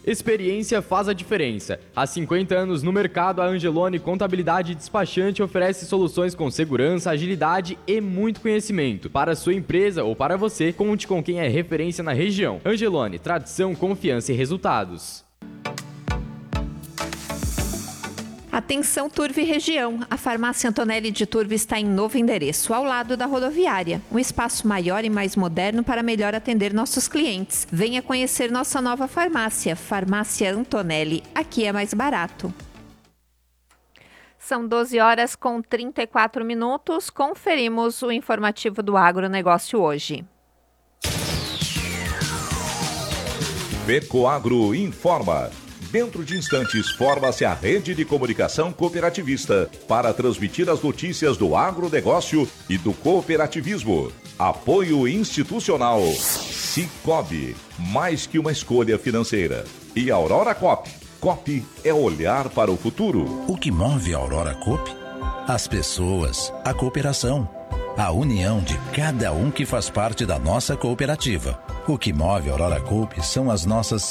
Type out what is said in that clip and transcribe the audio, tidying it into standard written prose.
Experiência faz a diferença. Há 50 anos no mercado, a Angeloni Contabilidade Despachante oferece soluções com segurança, agilidade e muito conhecimento. Para a sua empresa ou para você, conte com quem é referência na região. Angeloni, tradição, confiança e resultados. Atenção Turve Região, a farmácia Antonelli de Turve está em novo endereço, ao lado da rodoviária. Um espaço maior e mais moderno para melhor atender nossos clientes. Venha conhecer nossa nova farmácia, Farmácia Antonelli. Aqui é mais barato. São 12h34. Conferimos o informativo do agronegócio hoje. Becoagro informa. Dentro de instantes, forma-se a rede de comunicação cooperativista para transmitir as notícias do agronegócio e do cooperativismo. Apoio institucional. Cicobi, mais que uma escolha financeira. E Aurora Coop. Coop é olhar para o futuro. O que move a Aurora Coop? As pessoas, a cooperação, a união de cada um que faz parte da nossa cooperativa. O que move a Aurora Coop são as nossas